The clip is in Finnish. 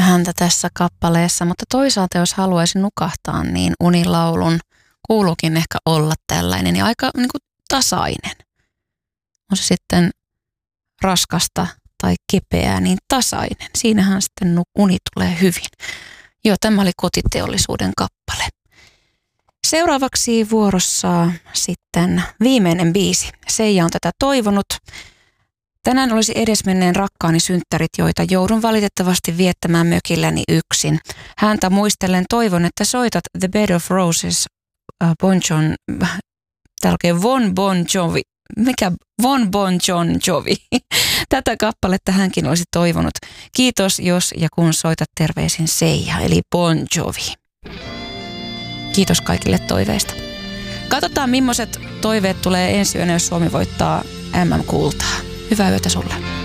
häntä tässä kappaleessa, mutta toisaalta jos haluaisi nukahtaa, niin unilaulun kuuluukin ehkä olla tällainen ja aika niin kuin tasainen. On se sitten raskasta tai kepeää, niin tasainen. Siinähän sitten uni tulee hyvin. Joo, tämä oli Kotiteollisuuden kappale. Seuraavaksi vuorossa sitten viimeinen biisi. Seija on tätä toivonut. Tänään olisi edesmenneen rakkaani synttärit, joita joudun valitettavasti viettämään mökilläni yksin. Häntä muistellen toivon, että soitat The Bed of Roses Von Bon Jovi. Mikä? Von Bon Jovi. Tätä kappaletta hänkin olisi toivonut. Kiitos jos ja kun soitat, terveisin Seija, eli Bon Jovi. Kiitos kaikille toiveista. Katsotaan, millaiset toiveet tulee ensi yönä, jos Suomi voittaa MM-kultaa. Hyvää yötä sulle.